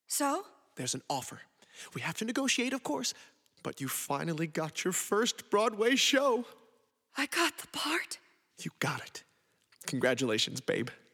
So? There's an offer. We have to negotiate, of course, but you finally got your first Broadway show. I got the part? You got it. Congratulations, babe.